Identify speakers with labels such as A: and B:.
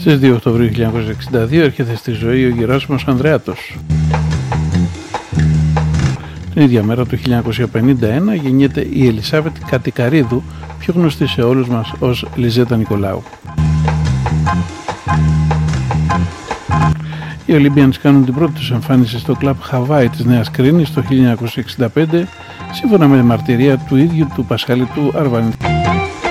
A: Στις 2 Οκτωβρίου 1962 έρχεται στη ζωή ο Γεράσιμος Ανδρεάτος. Την ίδια μέρα του 1951 γεννιέται η Ελισάβετ Κατικαρίδου, πιο γνωστή σε όλους μας ως Λιζέτα Νικολάου. Οι Olympians κάνουν την πρώτη τους εμφάνιση στο κλαμπ Χαβάη της Νέας Κρίνης το 1965, σύμφωνα με τη μαρτυρία του ίδιου του Πασχαλή του Αρβανίτη.